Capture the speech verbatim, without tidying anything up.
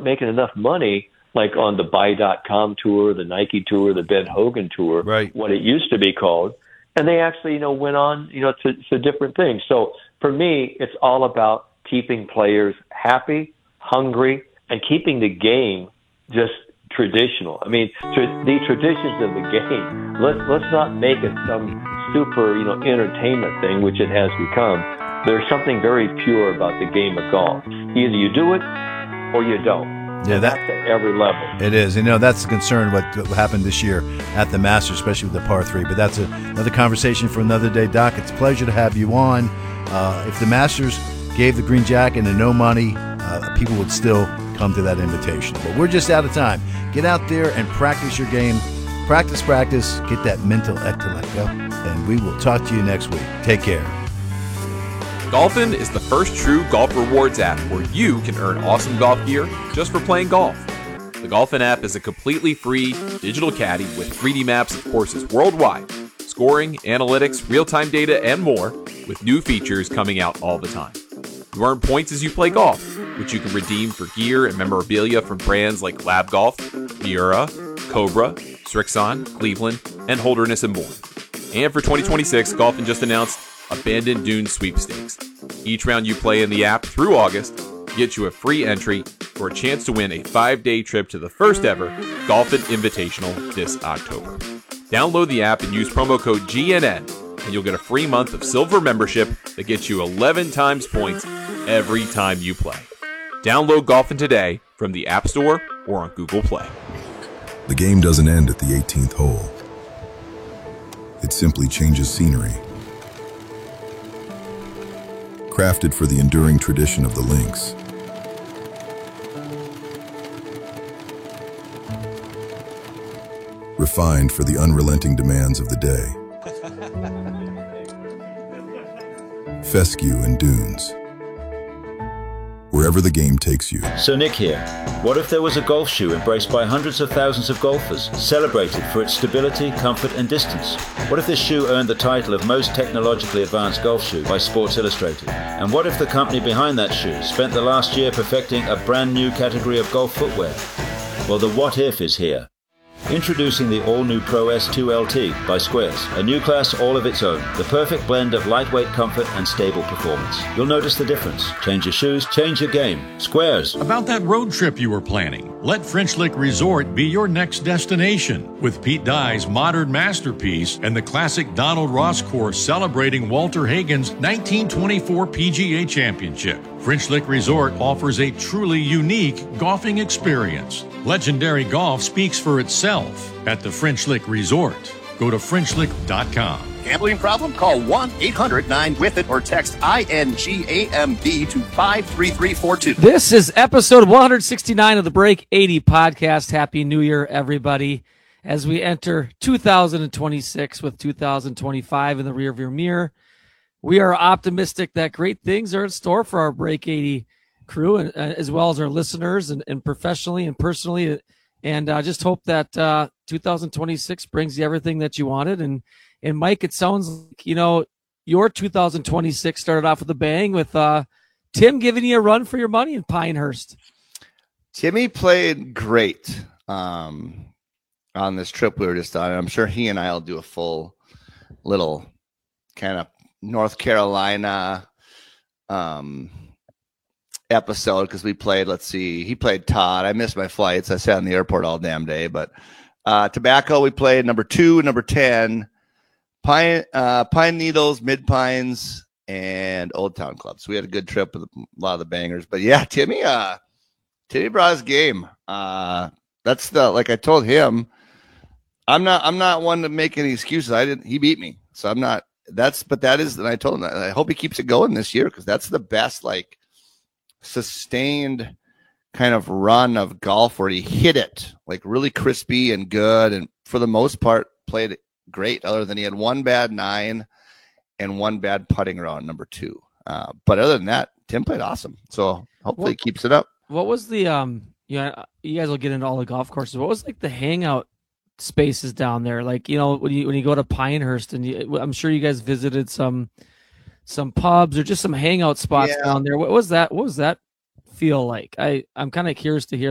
weren't making enough money, like on the buy dot com tour, the Nike tour, the Ben Hogan tour, right. what it used to be called. And they actually, you know, went on, you know, to, to different things. So for me, it's all about keeping players happy, hungry, and keeping the game just traditional. I mean, tra- the traditions of the game. Let's let's not make it some super, you know, entertainment thing, which it has become. There's something very pure about the game of golf. Either you do it or you don't. Yeah, that, that's at every level. It is. You know, that's the concern what, what happened this year at the Masters, especially with the par three. But that's a, another conversation for another day, Doc. It's a pleasure to have you on. Uh, if the Masters gave the green jacket and no money, uh, people would still come to that invitation. But we're just out of time. Get out there and practice your game. Practice, practice. Get that mental intellect up. And we will talk to you next week. Take care. Golfin is the first true golf rewards app where you can earn awesome golf gear just for playing golf. The Golfin app is a completely free digital caddy with three D maps of courses worldwide, scoring, analytics, real-time data, and more, with new features coming out all the time. You earn points as you play golf, which you can redeem for gear and memorabilia from brands like Lab Golf, Miura, Cobra, Strixon, Cleveland, and Holderness and more. And for twenty twenty-six, Golfin just announced Abandoned Dunes Sweepstakes. Each round you play in the app through August gets you a free entry for a chance to win a five-day trip to the first ever Golfin Invitational this October. Download the app and use promo code G N N, and you'll get a free month of silver membership that gets you eleven times points every time you play. Download Golfin today from the App Store or on Google Play. The game doesn't end at the eighteenth hole. It simply changes scenery. Crafted for the enduring tradition of the links. Refined for the unrelenting demands of the day. Fescue and dunes. Wherever the game takes you. So Nick here. What if there was a golf shoe embraced by hundreds of thousands of golfers, celebrated for its stability, comfort, and distance? What if this shoe earned the title of most technologically advanced golf shoe by Sports Illustrated? And what if the company behind that shoe spent the last year perfecting a brand new category of golf footwear? Well, the what if is here. Introducing the all-new Pro S two L T by Squares, a new class all of its own, the perfect blend of lightweight comfort and stable performance. You'll notice the difference. Change your shoes, change your game. Squares. About that road trip you were planning, let French Lick Resort be your next destination. With Pete Dye's modern masterpiece and the classic Donald Ross course celebrating Walter Hagen's nineteen twenty-four P G A Championship. French Lick Resort offers a truly unique golfing experience. Legendary golf speaks for itself at the French Lick Resort. Go to French Lick dot com. Gambling problem? Call one eight hundred nine with it or text I N G A M B to five three three four two. This is episode one sixty-nine of the Break eighty podcast. Happy New Year, everybody. As we enter two thousand twenty-six with two thousand twenty-five in the rearview mirror, we are optimistic that great things are in store for our Break eighty crew, and uh, as well as our listeners, and, and professionally and personally. And I uh, just hope that uh, two thousand twenty-six brings you everything that you wanted. And, and Mike, it sounds like, you know, your two thousand twenty-six started off with a bang with uh, Tim giving you a run for your money in Pinehurst. Timmy played great um, on this trip we were just on. I'm sure he and I will do a full little kind of North Carolina um, episode, because we played, let's see, he played Todd. I missed my flights. I sat in the airport all damn day. But uh, Tobacco, we played number two, number ten, Pine, uh, Pine Needles, Mid Pines, and Old Town Club. So we had a good trip with a lot of the bangers. But yeah, Timmy, uh, Timmy brought his game. Uh, that's the, like I told him, I'm not, I'm not one to make any excuses. I didn't, he beat me. So I'm not, that's, but that is, and I told him that I hope he keeps it going this year, because that's the best, like, sustained kind of run of golf where he hit it like really crispy and good, and for the most part played great, other than he had one bad nine and one bad putting round number two. Uh, but other than that, Tim played awesome. So hopefully What- he keeps it up. What was the um? Yeah, you guys will get into all the golf courses. What was like the hangout spaces down there? Like, you know, when you when you go to Pinehurst, and you, I'm sure you guys visited some some pubs or just some hangout spots Yeah. down there. What was that? What was that feel like? I I'm kind of curious to hear